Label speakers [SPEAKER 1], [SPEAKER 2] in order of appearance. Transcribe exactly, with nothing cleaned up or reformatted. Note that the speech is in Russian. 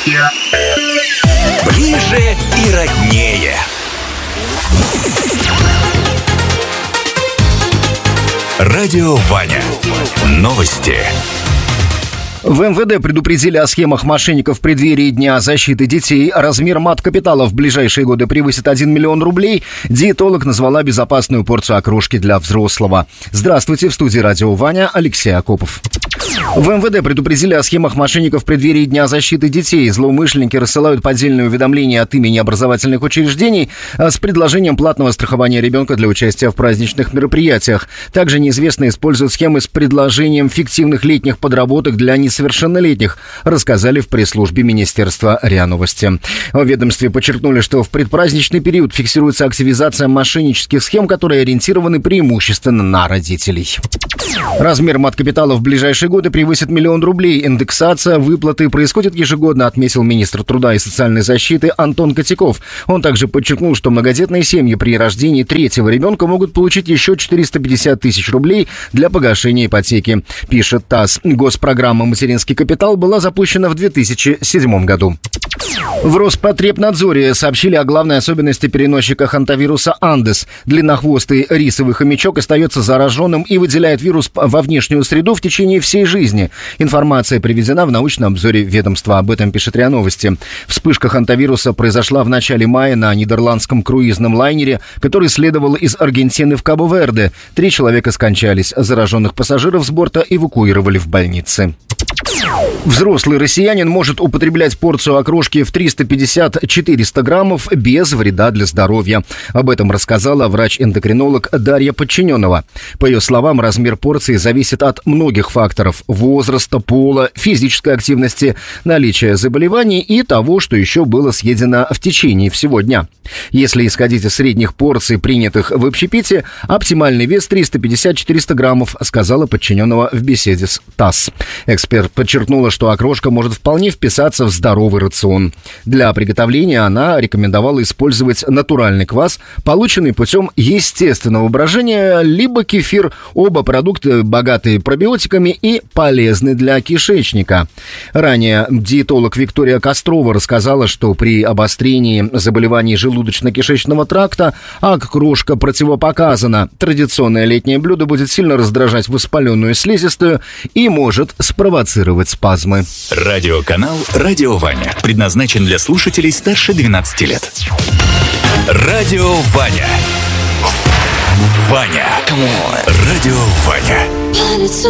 [SPEAKER 1] Ближе и роднее. Радио Ваня. Новости.
[SPEAKER 2] В эм вэ дэ предупредили о схемах мошенников в преддверии Дня защиты детей. Размер мат-капитала в ближайшие годы превысит один миллион рублей. Диетолог назвала безопасную порцию окрошки для взрослого. Здравствуйте, в студии Радио Ваня Алексей Акопов. В эм вэ дэ предупредили о схемах мошенников в преддверии Дня защиты детей. Злоумышленники рассылают поддельные уведомления от имени образовательных учреждений с предложением платного страхования ребенка для участия в праздничных мероприятиях. Также неизвестные используют схемы с предложением фиктивных летних подработок для несовершеннолетних, рассказали в пресс-службе Министерства РИА Новости. В ведомстве подчеркнули, что в предпраздничный период фиксируется активизация мошеннических схем, которые ориентированы преимущественно на родителей. Размер мат-капитала в ближайшие годы превысит миллион рублей. Индексация выплаты происходит ежегодно, отметил министр труда и социальной защиты Антон Котяков. Он также подчеркнул, что многодетные семьи при рождении третьего ребенка могут получить еще четыреста пятьдесят тысяч рублей для погашения ипотеки, пишет ТАСС. Госпрограмма «Материнский капитал» была запущена в две тысячи седьмом году. В Роспотребнадзоре сообщили о главной особенности переносчика хантавируса Андес. Длиннохвостый рисовый хомячок остается зараженным и выделяет вирус во внешнюю среду в течение всей жизни. Информация приведена в научном обзоре ведомства. Об этом пишет РИА Новости. Вспышка хантавируса произошла в начале мая на нидерландском круизном лайнере, который следовал из Аргентины в Кабо-Верде. Три человека скончались. Зараженных пассажиров с борта эвакуировали в больницы. Взрослый россиянин может употреблять порцию окрошки в триста пятьдесят - четыреста граммов без вреда для здоровья. Об этом рассказала врач-эндокринолог Дарья Подчиненова. По ее словам, размер порции зависит от многих факторов: возраста, пола, физической активности, наличия заболеваний и того, что еще было съедено в течение всего дня. Если исходить из средних порций, принятых в общепите, оптимальный вес триста пятьдесят - четыреста граммов, сказала Подчиненова в беседе с ТАСС. Эксперт подчеркнула, что окрошка может вполне вписаться в здоровый рацион. Для приготовления она рекомендовала использовать натуральный квас, полученный путем естественного брожения, либо кефир. Оба продукта богаты пробиотиками и полезны для кишечника. Ранее диетолог Виктория Кострова рассказала, что при обострении заболеваний желудочно-кишечного тракта окрошка противопоказана. Традиционное летнее блюдо будет сильно раздражать воспаленную слизистую и может спровоцировать спазмы.
[SPEAKER 1] Радиоканал «Радио Ваня» предназначен для слушателей старше двенадцати лет. Радио Ваня. Ваня. Радио Ваня.